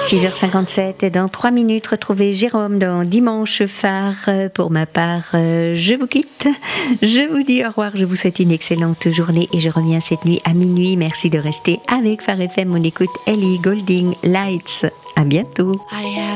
6h57 et dans 3 minutes, retrouvez Jérôme dans Dimanche Phare. Pour ma part, je vous quitte. Je vous dis au revoir. Je vous souhaite une excellente journée et je reviens cette nuit à minuit. Merci de rester avec Phare FM. On écoute Ellie Goulding, Lights. À bientôt.